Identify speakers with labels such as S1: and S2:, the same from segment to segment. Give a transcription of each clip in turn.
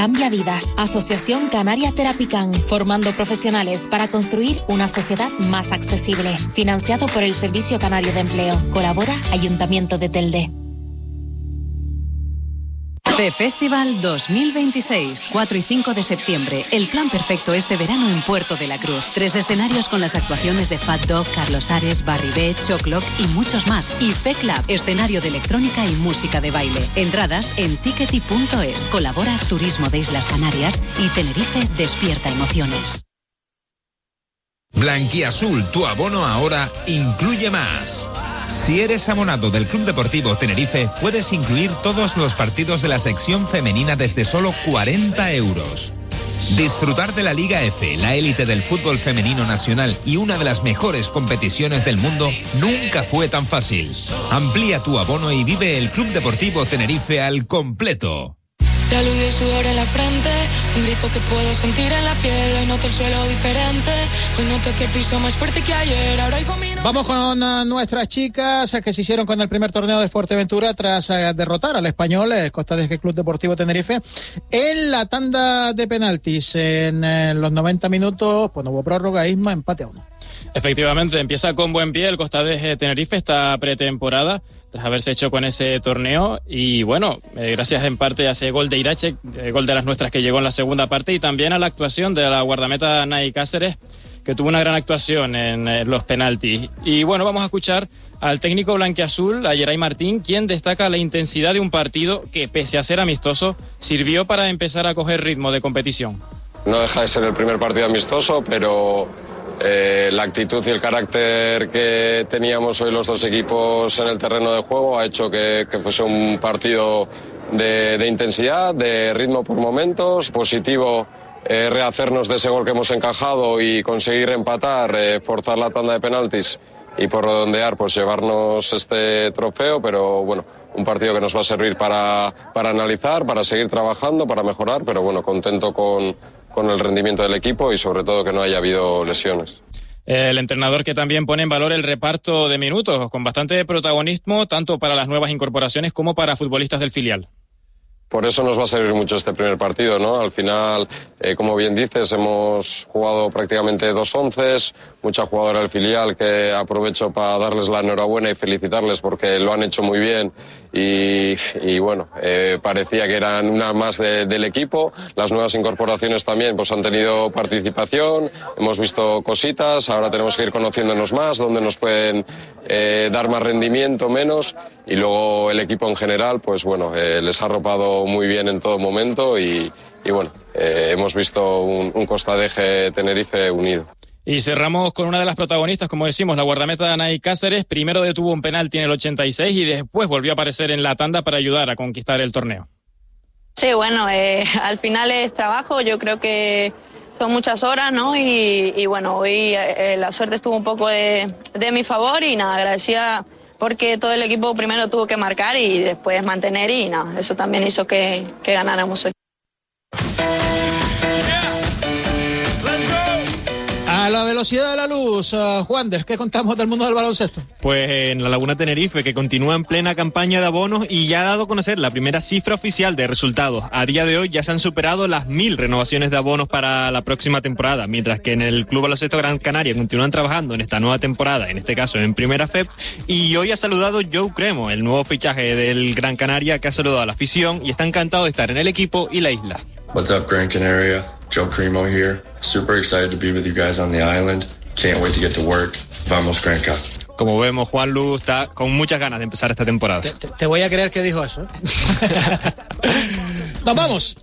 S1: cambia vidas. Asociación Canaria Terapican, formando profesionales para construir una sociedad más accesible. Financiado por el Servicio Canario de Empleo. Colabora Ayuntamiento de Telde.
S2: FeFestival 2026, 4 y 5 de septiembre. El plan perfecto este verano en Puerto de la Cruz. 3 escenarios con las actuaciones de Fat Dog, Carlos Ares, Barry B, Choclock y muchos más. Y FeClub, escenario de electrónica y música de baile. Entradas en tickety.es. Colabora Turismo de Islas Canarias y Tenerife despierta emociones.
S3: Blanquiazul, tu abono ahora incluye más. Si eres abonado del Club Deportivo Tenerife, puedes incluir todos los partidos de la sección femenina desde solo 40 euros. Disfrutar de la Liga F, la élite del fútbol femenino nacional y una de las mejores competiciones del mundo nunca fue tan fácil. Amplía tu abono y vive el Club Deportivo Tenerife al completo.
S4: La luz y el sudor en la frente, un grito que puedo sentir en la piel. Hoy noto el suelo diferente, hoy noto que piso más fuerte que ayer. Ahora oigo mi nombre.
S5: Vamos con nuestras chicas que se hicieron con el primer torneo de Fuerteventura tras derrotar al Español, el Costa del Club Deportivo Tenerife, en la tanda de penaltis. En los 90 minutos, pues no hubo prórroga, Isma, empate a 1.
S6: Efectivamente, empieza con buen pie el Costa de Tenerife esta pretemporada, tras haberse hecho con ese torneo, y bueno, gracias en parte a ese gol de Irache, gol de las nuestras que llegó en la segunda parte, y también a la actuación de la guardameta Nay Cáceres, que tuvo una gran actuación en los penaltis. Y bueno, vamos a escuchar al técnico blanquiazul, a Geray Martín, quien destaca la intensidad de un partido que, pese a ser amistoso, sirvió para empezar a coger ritmo de competición.
S7: No deja de ser el primer partido amistoso, pero la actitud y el carácter que teníamos hoy los dos equipos en el terreno de juego ha hecho que fuese un partido de intensidad, de ritmo por momentos, positivo. Rehacernos de ese gol que hemos encajado y conseguir empatar, forzar la tanda de penaltis y por redondear, pues llevarnos este trofeo, pero bueno, un partido que nos va a servir para analizar, para seguir trabajando, para mejorar, pero bueno, contento con el rendimiento del equipo y sobre todo que no haya habido lesiones.
S6: El entrenador que también pone en valor el reparto de minutos, con bastante protagonismo tanto para las nuevas incorporaciones como para futbolistas del filial.
S7: Por eso nos va a servir mucho este primer partido, ¿no? Al final, como bien dices, hemos jugado prácticamente 2 onces, mucha jugadora del filial que aprovecho para darles la enhorabuena y felicitarles porque lo han hecho muy bien y bueno, parecía que eran una más del equipo. Las nuevas incorporaciones también pues han tenido participación, hemos visto cositas, ahora tenemos que ir conociéndonos más, dónde nos pueden dar más rendimiento, menos, y luego el equipo en general, pues bueno, les ha arropado muy bien en todo momento y bueno, hemos visto un Costa de Eje Tenerife unido.
S6: Y cerramos con una de las protagonistas, como decimos, la guardameta Nay Cáceres. Primero detuvo un penalti en el 86 y después volvió a aparecer en la tanda para ayudar a conquistar el torneo.
S8: Sí, bueno, al final es trabajo, yo creo que son muchas horas, ¿no? Y bueno, hoy la suerte estuvo un poco de mi favor y nada, agradecida porque todo el equipo primero tuvo que marcar y después mantener y nada, eso también hizo que ganáramos hoy.
S5: A la velocidad de la luz, Juander, ¿qué contamos del mundo del baloncesto?
S9: Pues en la Laguna Tenerife, que continúa en plena campaña de abonos y ya ha dado a conocer la primera cifra oficial de resultados. A día de hoy ya se han superado las 1.000 renovaciones de abonos para la próxima temporada, mientras que en el Club Baloncesto Gran Canaria continúan trabajando en esta nueva temporada, en este caso en Primera FEP, y hoy ha saludado Joe Cremo, el nuevo fichaje del Gran Canaria, que ha saludado a la afición y está encantado de estar en el equipo y la isla.
S10: What's up, Gran Canaria? Joe Cremo here. Super excited to be with you guys on the island. Can't wait to get to work. Vamos, Gran Cap.
S9: Como vemos, Juanlu está con muchas ganas de empezar esta temporada.
S5: Te voy a creer que dijo eso, ¿eh? ¡Nos vamos!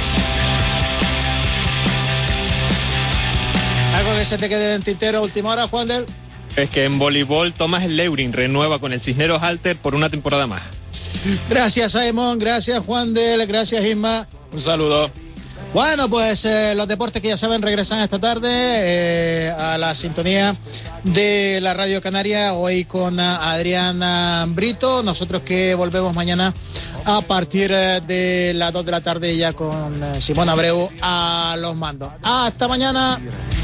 S5: ¿Algo que se te quede en tintero última hora, Juander?
S9: Es que en voleibol Tomás Leurin renueva con el Cisneros Alter por una temporada más.
S5: Gracias, Simon. Gracias, Juander. Gracias, Isma.
S6: Un saludo.
S5: Bueno, pues los deportes que ya saben regresan esta tarde a la sintonía de la Radio Canaria, hoy con Adriana Brito. Nosotros que volvemos mañana a partir de las 2 de la tarde ya con Simón Abreu a los mandos. Hasta mañana.